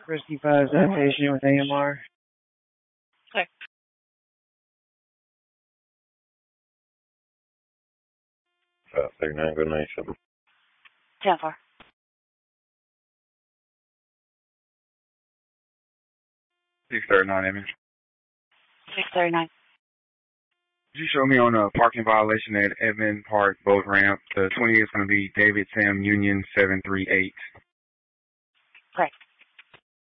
Risky 5 citation with AMR. Okay. 539, good night, 10-4. 639, image. 639. Could you show me on a parking violation at Edmond Park boat ramp? The 20 is going to be David Sam Union 738.